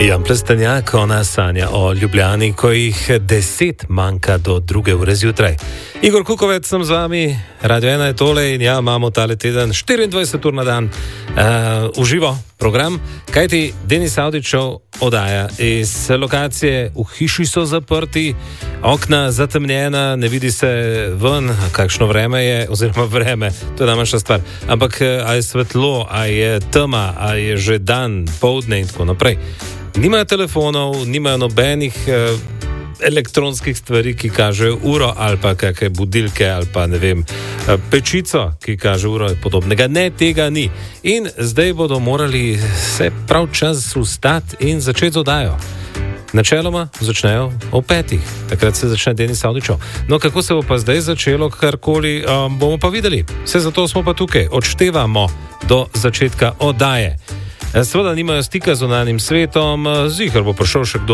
Jan Plestenjak, ona sanja o Ljubljani, ko jih 10 manjka do 2. ure zjutraj. Igor Kukovec sem z vami, Radio 1 je tole in ja, imamo tale teden 24 ur na dan uživo program, kajti Denis Avdićev oddaja iz lokacije, v hiši so zaprti, okna zatemnjena, ne vidi se ven, kakšno vreme je, oziroma vreme, to je najmanjša stvar, ampak a je svetlo, a je tema, a je že dan, poldne in tako naprej. Nimajo telefonov, nimajo nobenih elektronskih stvari, ki kažejo uro, ali pa kakšne budilke, ali pa ne vem, pečico, ki kaže uro in podobnega. Ne, tega ni. In zdaj bodo morali se prav čas ustati in začeti z oddajo. Načeloma začnejo ob 5. Takrat se začne Denis Avdićev. No, kako se bo pa zdaj začelo, karkoli, bomo pa videli. Vse zato smo pa tukaj. Odštevamo do začetka oddaje. Seveda nimajo stika z zunanjim svetom, ziher bo prišel še kdo